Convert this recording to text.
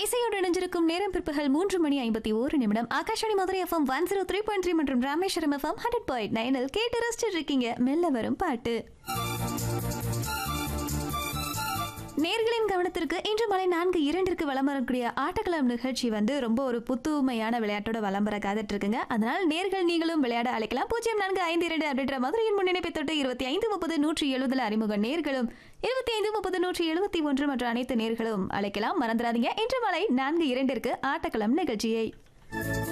இசையோடு இணைஞ்சிருக்கும் நேரம் பிற்பகல் 3:51 ஆகாஷவாணி மதுரை எஃப்எம் 103.3 மற்றும் ராமேஸ்வரம் எஃப்எம் 100.9 கேட்டு ரசிச்சுட்டு இருக்கீங்க மெல்ல வரும் பாட்டு. நேர்களின் கவனத்திற்கு இன்று மாலை 4:02 வலம் வரக்கூடிய ஆட்டக்களம் நிகழ்ச்சி ரொம்ப ஒரு புத்துமையான விளையாட்டோட வலம் வர காத்துட்டு இருக்குங்க. அதனால் நேர்கள் நீங்களும் விளையாட அழைக்கலாம். 0452 அப்படின்ற மதுரையின் முன்னிணைப்பை தொட்டு 2530-170 அறிமுக நேர்களும் 2530-171 மற்ற அனைத்து நேர்களும் அழைக்கலாம். மறந்துடாதீங்க, இன்று மாலை 4:02 ஆட்டக்களம் நிகழ்ச்சியை.